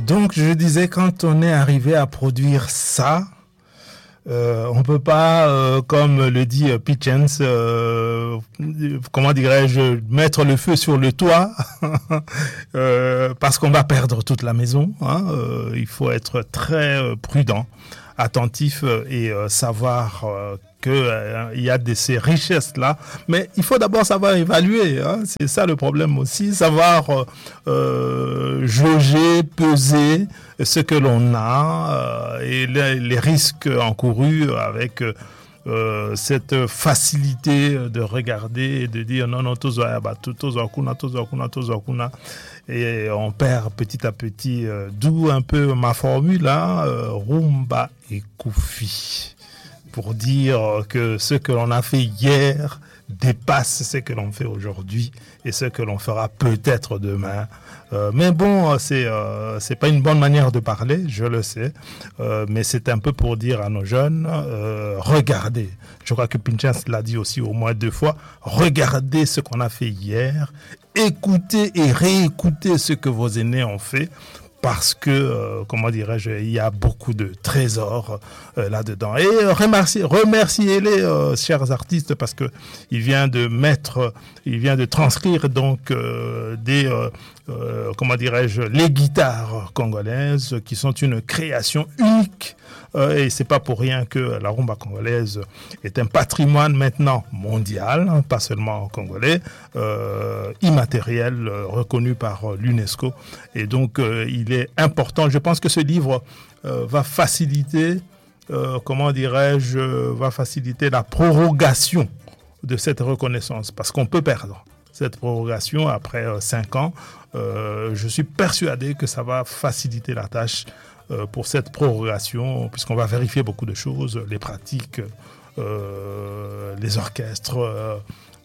Donc, je disais, quand on est arrivé à produire ça, on peut pas, comme le dit Pichens, comment dirais-je, mettre le feu sur le toit parce qu'on va perdre toute la maison. Hein. Il faut être très prudent, attentif et savoir qu'il y a ces richesses-là. Mais il faut d'abord savoir évaluer. Hein. C'est ça le problème aussi. Savoir jauger, peser ce que l'on a et les risques encourus avec cette facilité de regarder et de dire non, et on perd petit à petit, d'où un peu ma formule, Rumba et Koufi, pour dire que ce que l'on a fait hier dépasse ce que l'on fait aujourd'hui et ce que l'on fera peut-être demain. Mais bon, c'est pas une bonne manière de parler, je le sais, mais c'est un peu pour dire à nos jeunes, regardez. Je crois que Pinchas l'a dit aussi au moins 2 fois. Regardez ce qu'on a fait hier, écoutez et réécoutez ce que vos aînés ont fait. Parce que, comment dirais-je, il y a beaucoup de trésors là-dedans. Et remerciez-les, chers artistes, parce que il vient de transcrire donc comment dirais-je, les guitares congolaises qui sont une création unique. Et c'est pas pour rien que la rumba congolaise est un patrimoine maintenant mondial, hein, pas seulement congolais, immatériel, reconnu par l'UNESCO. Et donc, il est important. Je pense que ce livre va faciliter, va faciliter la prorogation de cette reconnaissance, parce qu'on peut perdre cette prorogation après 5 ans. Je suis persuadé que ça va faciliter la tâche pour cette prorogation, puisqu'on va vérifier beaucoup de choses, les pratiques, les orchestres,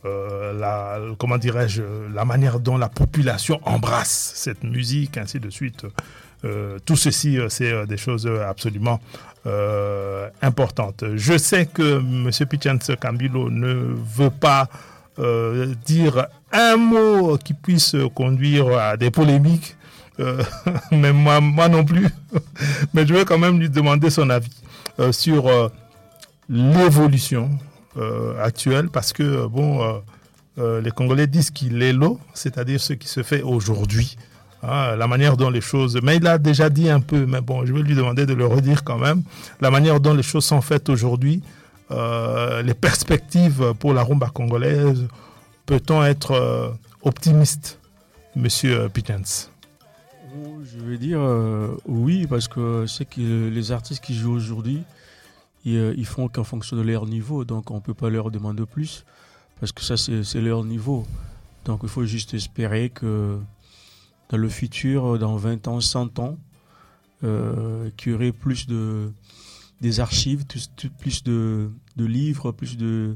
la manière dont la population embrasse cette musique, ainsi de suite. Tout ceci, c'est des choses absolument importantes. Je sais que M. Pichens Kambilo ne veut pas dire un mot qui puisse conduire à des polémiques, mais moi non plus. Mais je vais quand même lui demander son avis sur l'évolution actuelle, parce que les Congolais disent qu'il est l'eau, c'est-à-dire ce qui se fait aujourd'hui, hein, la manière dont les choses... Mais il a déjà dit un peu, mais bon, je vais lui demander de le redire quand même, la manière dont les choses sont faites aujourd'hui, les perspectives pour la rumba congolaise. Peut-on être optimiste, Monsieur Pichens? Je vais dire oui, parce que c'est que les artistes qui jouent aujourd'hui, ils font qu'en fonction de leur niveau, donc on ne peut pas leur demander plus, parce que ça c'est leur niveau. Donc il faut juste espérer que dans le futur, dans 20 ans, 100 ans, qu'il y aurait plus des archives, plus de livres, plus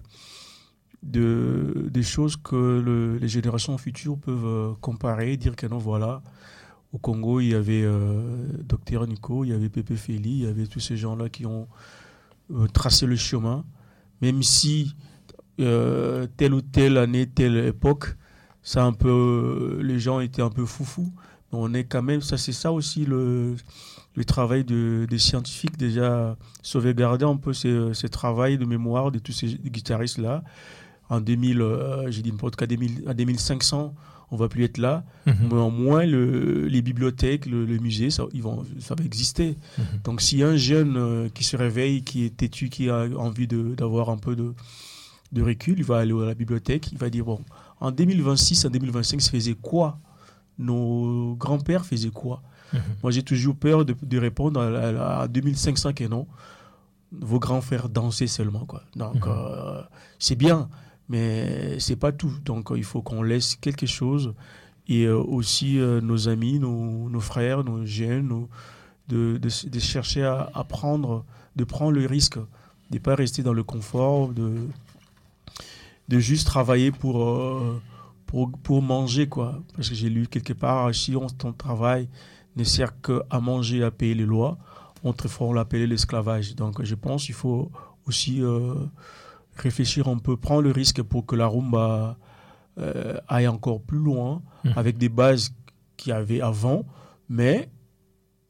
des choses que les générations futures peuvent comparer, dire que non, voilà, au Congo, il y avait Dr Nico, il y avait Pépé Feli, il y avait tous ces gens-là qui ont tracé le chemin, même si telle ou telle année, telle époque, ça un peu, les gens étaient un peu foufous. Mais on est quand même, ça c'est ça aussi le travail des scientifiques, déjà sauvegarder un peu ces travails de mémoire de tous ces guitaristes-là. En 2000, j'ai dit n'importe quoi, à 2500, on ne va plus être là. Mais au moins, les bibliothèques, le musée, ça va exister. Donc, s'il y a un jeune qui se réveille, qui est têtu, qui a envie d'avoir un peu de recul, il va aller à la bibliothèque, il va dire, bon, en 2026, en 2025, se faisait quoi? Nos grands-pères faisaient quoi? Moi, j'ai toujours peur de répondre à 2500 que non. Vos grands-frères dansaient seulement, quoi. Donc, c'est bien, mais c'est pas tout. Donc, il faut qu'on laisse quelque chose. Et aussi, nos amis, nos frères, nos jeunes, de chercher à apprendre, de prendre le risque, de ne pas rester dans le confort, de juste travailler pour manger, quoi. Parce que j'ai lu quelque part, si ton travail ne sert qu'à manger et à payer les lois, autrefois on l'appelait l'esclavage. Donc je pense qu'il faut aussi réfléchir un peu, prendre le risque pour que la rumba aille encore plus loin, avec des bases qu'il y avait avant, mais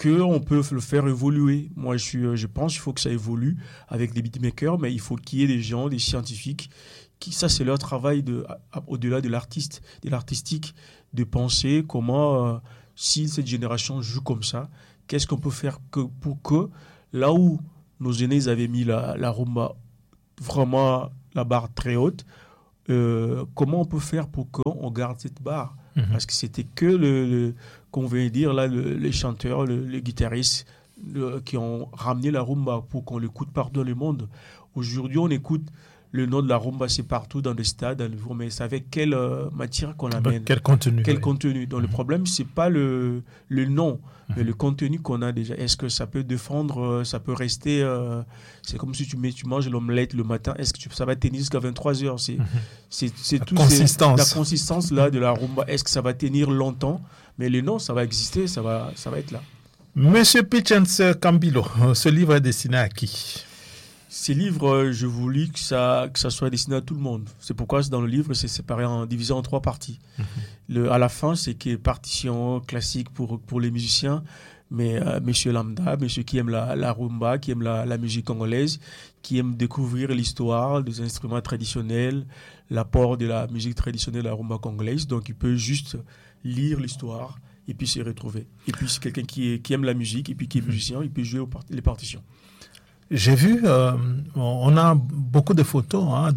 qu'on peut le faire évoluer. Moi, je pense qu'il faut que ça évolue avec des beatmakers, mais il faut qu'il y ait des gens, des scientifiques, ça c'est leur travail au-delà de l'artistique, de penser comment, si cette génération joue comme ça, qu'est-ce qu'on peut faire pour que, là où nos aînés ils avaient mis la rumba vraiment la barre très haute, comment on peut faire pour qu'on garde cette barre? Parce que c'était que qu'on veut dire là, les chanteurs, les guitaristes qui ont ramené la rumba pour qu'on l'écoute partout dans le monde. Aujourd'hui, on écoute le nom de la rumba, c'est partout dans les stades, mais c'est avec quelle matière qu'on l'amène. Quel contenu. Quel contenu. Donc le problème, c'est pas le nom, mais le contenu qu'on a déjà. Est-ce que ça peut défendre, ça peut rester... c'est comme si tu manges l'omelette le matin. Est-ce que ça va tenir jusqu'à 23h? C'est tout la consistance là, de la rumba. Est-ce que ça va tenir longtemps? Mais le nom, ça va exister, ça va être là. Monsieur Pichens Kambilo, ce livre est destiné à qui? Ces livres, je voulais que ça soit destiné à tout le monde. C'est pourquoi dans le livre, c'est séparé, divisé en 3 parties. À la fin, c'est qui est partition classique pour les musiciens, mais monsieur lambda, monsieur qui aime la rumba, qui aime la musique congolaise, qui aime découvrir l'histoire des instruments traditionnels, l'apport de la musique traditionnelle de la rumba congolaise. Donc, il peut juste lire l'histoire et puis s'y retrouver. Et puis, c'est quelqu'un qui aime la musique et puis qui est musicien, il peut jouer les partitions. J'ai vu, on a beaucoup de photos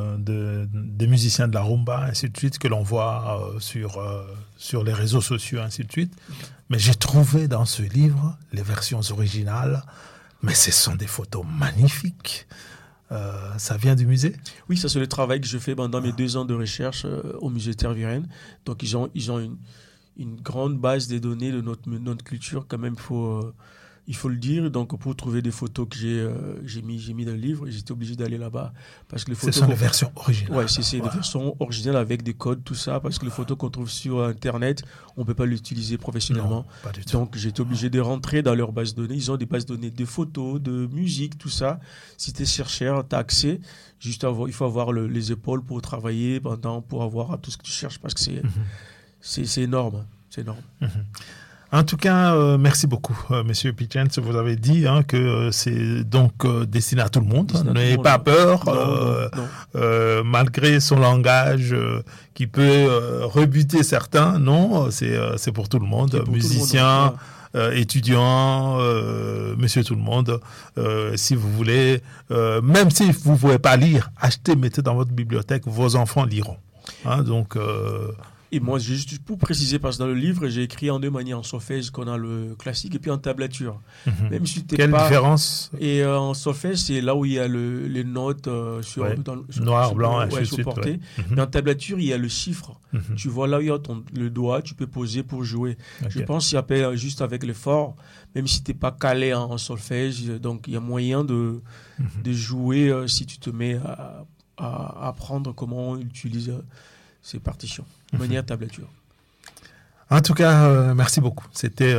de musiciens de la rumba, ainsi de suite, que l'on voit sur les réseaux sociaux, ainsi de suite. Mais j'ai trouvé dans ce livre les versions originales, mais ce sont des photos magnifiques. Ça vient du musée? Oui, ça c'est le travail que je fais pendant mes 2 ans de recherche au musée Tervuren. Donc ils ont une grande base de données de notre culture, quand même, il faut le dire. Donc, pour trouver des photos que j'ai mis dans le livre, j'étais obligé d'aller là-bas. Parce que les photos... Ce sont les versions originales. Oui, c'est des versions originales avec des codes, tout ça. Parce que les photos qu'on trouve sur Internet, on ne peut pas l'utiliser professionnellement. Non, pas du tout. Donc, j'étais obligé de rentrer dans leur base de données. Ils ont des bases de données de photos, de musique, tout ça. Si tu es chercheur, tu as accès. Juste il faut avoir les épaules pour travailler, pour avoir tout ce que tu cherches. Parce que c'est énorme. C'est énorme. En tout cas, merci beaucoup, Monsieur Pichens. Vous avez dit que c'est donc destiné à tout le monde. N'ayez pas peur, non. Malgré son langage qui peut rebuter certains. Non, c'est pour tout le monde. Musiciens, étudiants, monsieur tout le monde. Si vous voulez, même si vous ne pouvez pas lire, achetez, mettez dans votre bibliothèque, vos enfants liront. Donc... Et moi, juste pour préciser, parce que dans le livre, j'ai écrit en 2 manières, en solfège, qu'on a le classique, et puis en tablature. Même si quelle différence? Et en solfège, c'est là où il y a les notes sur noir, blanc, sur portée. Mais en tablature, il y a le chiffre. Tu vois là où il y a le doigt, tu peux poser pour jouer. Je pense qu'il y a juste avec l'effort, même si tu n'es pas calé en solfège, donc il y a moyen de jouer si tu te mets à apprendre comment on utilise ces partitions. De manière tablature. En tout cas, merci beaucoup. C'était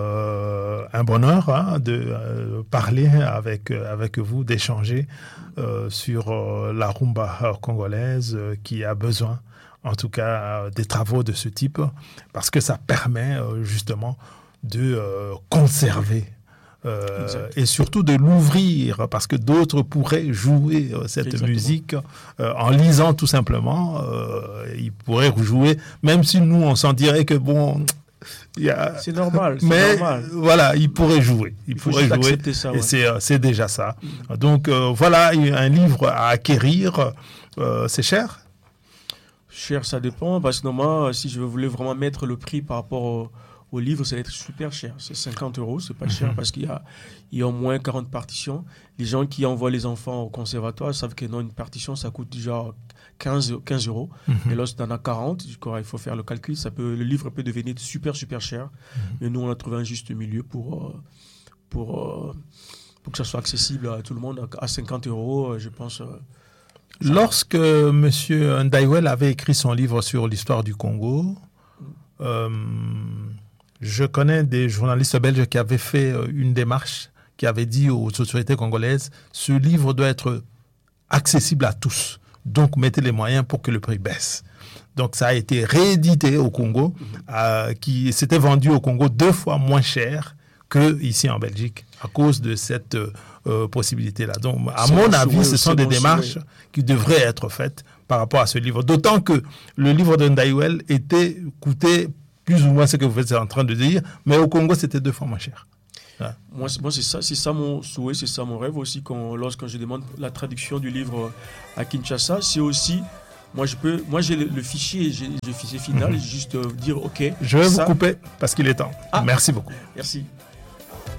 un bonheur de parler avec vous, d'échanger sur la rumba congolaise qui a besoin, en tout cas, des travaux de ce type, parce que ça permet justement de conserver et surtout de l'ouvrir, parce que d'autres pourraient jouer cette musique en lisant tout simplement. Ils pourraient jouer, même si nous on s'en dirait que bon, c'est normal. Mais voilà, ils pourraient jouer. Ils pourraient jouer. Ça, et c'est déjà ça. Donc voilà, un livre à acquérir. C'est cher? Cher, ça dépend, parce que normalement, si je voulais vraiment mettre le prix par rapport au livre, ça va être super cher. C'est 50 €, c'est pas cher parce qu'il y a au moins 40 partitions. Les gens qui envoient les enfants au conservatoire savent que non, une partition, ça coûte genre 15 €. Et lorsque tu en as 40, il faut faire le calcul. Le livre peut devenir super, super cher. Mais nous, on a trouvé un juste milieu pour que ça soit accessible à tout le monde. À 50 €, je pense... Lorsque M. Ndaiwel avait écrit son livre sur l'histoire du Congo... je connais des journalistes belges qui avaient fait une démarche, qui avaient dit aux autorités congolaises, ce livre doit être accessible à tous. Donc, mettez les moyens pour que le prix baisse. Donc, ça a été réédité au Congo, qui s'était vendu au Congo 2 fois moins cher qu'ici en Belgique, à cause de cette possibilité-là. Donc, à mon avis, ce sont des démarches qui devraient être faites par rapport à ce livre. D'autant que le livre de Ndaiwel coûtait plus ou moins ce que vous êtes en train de dire, mais au Congo, c'était 2 fois moins cher. Ouais. Moi, c'est ça mon souhait, c'est ça mon rêve aussi. Lorsque je demande la traduction du livre à Kinshasa, c'est aussi... Moi, j'ai le fichier, j'ai le fichier final, juste dire OK. Je vais vous couper parce qu'il est temps. Merci beaucoup. Merci.